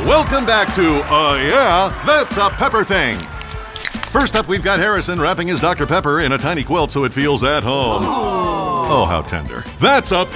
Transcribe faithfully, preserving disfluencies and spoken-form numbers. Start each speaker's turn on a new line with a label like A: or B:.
A: Welcome back to, uh, yeah, That's a Pepper Thing. First up, we've got Harrison wrapping his Doctor Pepper in a tiny quilt so it feels at home. Oh, how tender. That's a